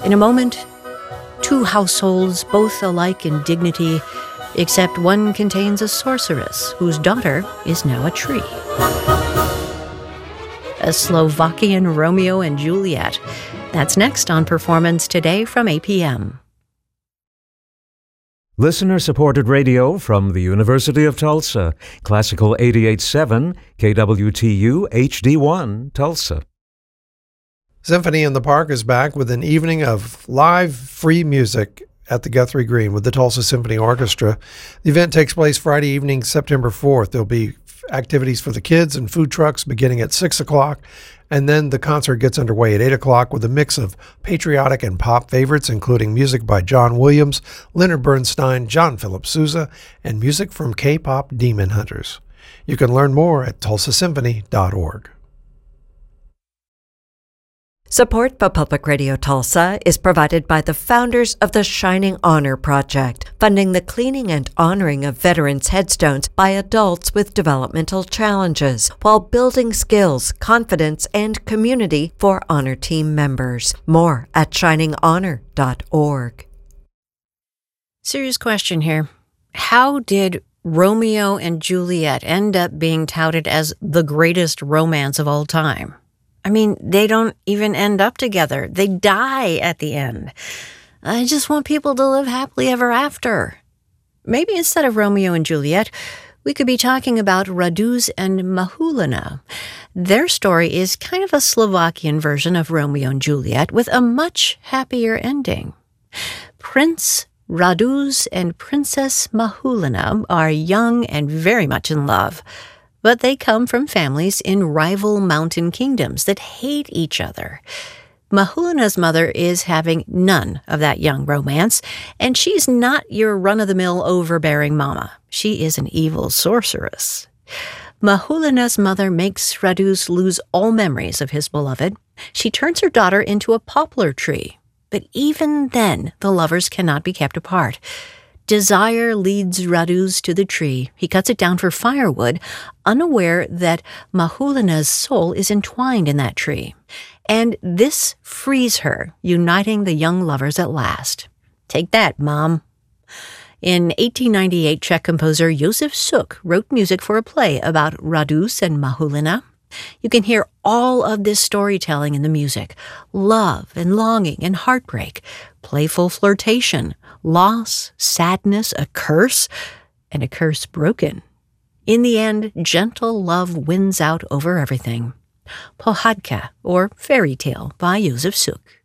In a moment, two households, both alike in dignity, except one contains a sorceress whose daughter is now a tree. A Slovakian Romeo and Juliet. That's next on Performance Today from 8 p.m. Listener-supported radio from the University of Tulsa. Classical 88.7, KWTU HD1, Tulsa. Symphony in the Park is back with an evening of live free music at the Guthrie Green with the Tulsa Symphony Orchestra. The event takes place Friday evening, September 4th. There'll be activities for the kids and food trucks beginning at 6 o'clock. And then the concert gets underway at 8 o'clock with a mix of patriotic and pop favorites, including music by John Williams, Leonard Bernstein, John Philip Sousa, and music from K-pop Demon Hunters. You can learn more at tulsasymphony.org. Support for Public Radio Tulsa is provided by the founders of the Shining Honor Project, funding the cleaning and honoring of veterans' headstones by adults with developmental challenges, while building skills, confidence, and community for honor team members. More at shininghonor.org. Serious question here. How did Romeo and Juliet end up being touted as the greatest romance of all time? I mean, they don't even end up together. They die at the end. I just want people to live happily ever after. Maybe instead of Romeo and Juliet, we could be talking about Raduz and Mahulina. Their story is kind of a Slovakian version of Romeo and Juliet with a much happier ending. Prince Raduz and Princess Mahulina are young and very much in love, but they come from families in rival mountain kingdoms that hate each other. Mahulina's mother is having none of that young romance, and she's not your run-of-the-mill overbearing mama. She is an evil sorceress. Mahulina's mother makes Raduz lose all memories of his beloved. She turns her daughter into a poplar tree, but even then the lovers cannot be kept apart. Desire leads Raduz to the tree. He cuts it down for firewood, unaware that Mahulina's soul is entwined in that tree. And this frees her, uniting the young lovers at last. Take that, Mom. In 1898, Czech composer Josef Suk wrote music for a play about Raduz and Mahulina. You can hear all of this storytelling in the music. Love and longing and heartbreak, playful flirtation, loss, sadness, a curse, and a curse broken. In the end, gentle love wins out over everything. Pohádka, or Fairy Tale, by Josef Suk.